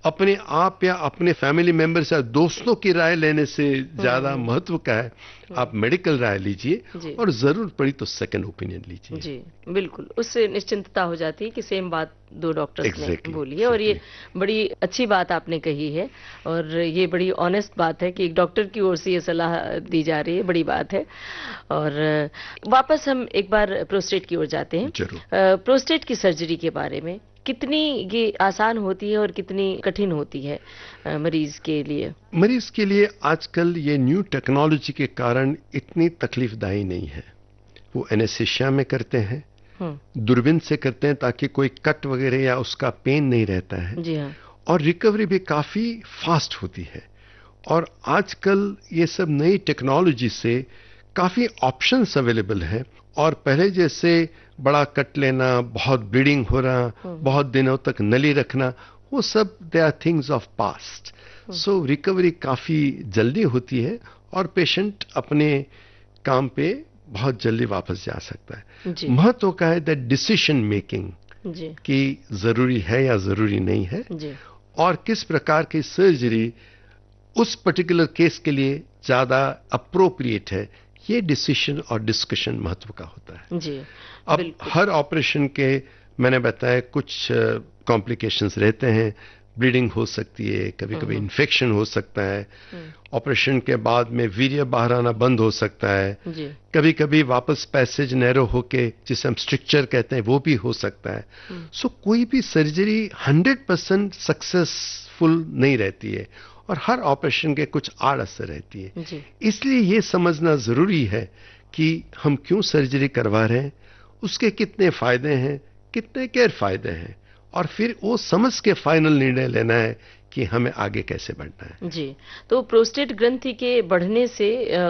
अपने आप या अपने फैमिली मेंबर्स या दोस्तों की राय लेने से ज्यादा महत्व का है आप मेडिकल राय लीजिए और जरूरत पड़ी तो सेकंड ओपिनियन लीजिए। जी बिल्कुल, उससे निश्चिंतता हो जाती है कि सेम बात दो डॉक्टर्स ने बोली है। और ये exactly. बड़ी अच्छी बात आपने कही है और ये बड़ी ऑनेस्ट बात है कि एक डॉक्टर की ओर से ये सलाह दी जा रही है, बड़ी बात है। और वापस हम एक बार प्रोस्टेट की ओर जाते हैं। जरूर। प्रोस्टेट की सर्जरी के बारे में कितनी ये आसान होती है और कितनी कठिन होती है मरीज के लिए? मरीज के लिए आजकल ये न्यू टेक्नोलॉजी के कारण इतनी तकलीफदायी नहीं है। वो एनेस्थीसिया में करते हैं, दूरबीन से करते हैं ताकि कोई कट वगैरह या उसका पेन नहीं रहता है। जी हाँ। और रिकवरी भी काफी फास्ट होती है। और आजकल ये सब नई टेक्नोलॉजी से काफी ऑप्शंस अवेलेबल हैं और पहले जैसे बड़ा कट लेना, बहुत ब्लीडिंग हो रहा, बहुत दिनों तक नली रखना, वो सब they are things of past. So recovery काफी जल्दी होती है और पेशेंट अपने काम पे बहुत जल्दी वापस जा सकता है। महत्व का है दैट डिसीजन मेकिंग कि जरूरी है या जरूरी नहीं है और किस प्रकार की सर्जरी उस पर्टिकुलर केस के लिए ज्यादा अप्रोप्रिएट है, ये डिसीजन और डिस्कशन महत्व का होता है। जी, अब हर ऑपरेशन के मैंने बताया कुछ कॉम्प्लिकेशंस रहते हैं, ब्लीडिंग हो सकती है, कभी कभी इन्फेक्शन हो सकता है, ऑपरेशन के बाद में वीर्य बाहर आना बंद हो सकता है, कभी कभी वापस पैसेज नैरो होके जिसे हम स्ट्रिक्चर कहते हैं वो भी हो सकता है। सो कोई भी सर्जरी 100% सक्सेसफुल नहीं रहती है और हर ऑपरेशन के कुछ आड़ असर रहती है। इसलिए ये समझना जरूरी है कि हम क्यों सर्जरी करवा रहे हैं, उसके कितने फायदे हैं, कितने गैर फायदे हैं, और फिर वो समझ के फाइनल निर्णय लेना है कि हमें आगे कैसे बढ़ना है। जी, तो प्रोस्टेट ग्रंथि के बढ़ने से